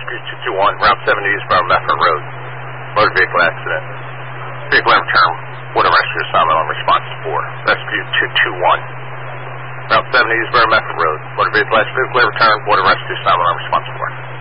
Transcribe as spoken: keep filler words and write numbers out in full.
Rescue two two one, Route seventy, Eastbound Methven Road. Motor vehicle accident. Vehicle return, water rescue assignment on response to four. Rescue two two one. Route seventy, Eastbound Methven Road. Motor vehicle accident, vehicle return, water rescue assignment on response to four.